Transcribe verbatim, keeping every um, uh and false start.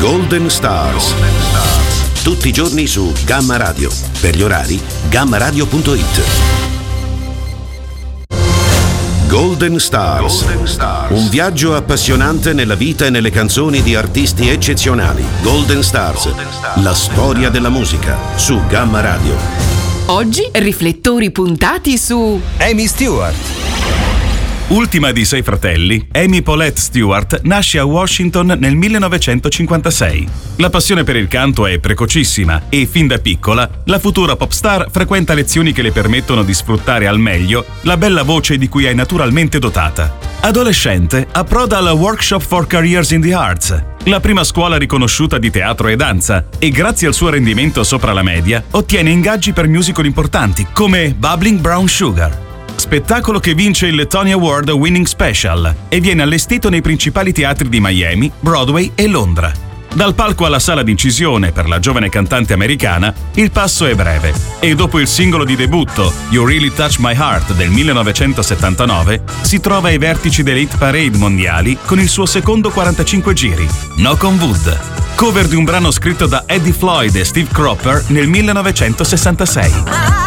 Golden Stars. Tutti i giorni su Gamma Radio. Per gli orari, gamma radio punto it. Golden Stars. Golden Stars. Un viaggio appassionante nella vita e nelle canzoni di artisti eccezionali. Golden Stars. Golden Stars. La storia della musica su Gamma Radio. Oggi riflettori puntati su Amy Stewart. Ultima di sei fratelli, Amy Paulette Stewart nasce a Washington nel millenovecentocinquantasei. La passione per il canto è precocissima e fin da piccola la futura pop star frequenta lezioni che le permettono di sfruttare al meglio la bella voce di cui è naturalmente dotata. Adolescente, approda alla Workshop for Careers in the Arts, la prima scuola riconosciuta di teatro e danza, e grazie al suo rendimento sopra la media ottiene ingaggi per musical importanti come Bubbling Brown Sugar, spettacolo che vince il Tony Award Winning Special e viene allestito nei principali teatri di Miami, Broadway e Londra. Dal palco alla sala d'incisione per la giovane cantante americana, il passo è breve e dopo il singolo di debutto You Really Touch My Heart del millenovecentosettantanove si trova ai vertici delle hit parade mondiali con il suo secondo quarantacinque giri, Knock on Wood, cover di un brano scritto da Eddie Floyd e Steve Cropper nel millenovecentosessantasei.